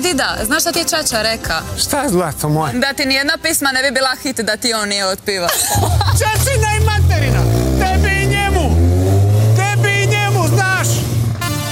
Dida, znaš šta ti je čača reka? Šta, zlato moje? Da ti nijedna pisma ne bi bila hit da ti on nije otpiva. Čačina i materina!